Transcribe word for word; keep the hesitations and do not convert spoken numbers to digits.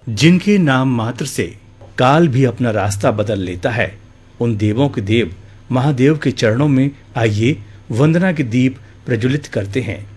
जिनके नाम मात्र से काल भी अपना रास्ता बदल लेता है, उन देवों के देव महादेव के चरणों में आइए वंदना के दीप प्रज्वलित करते हैं।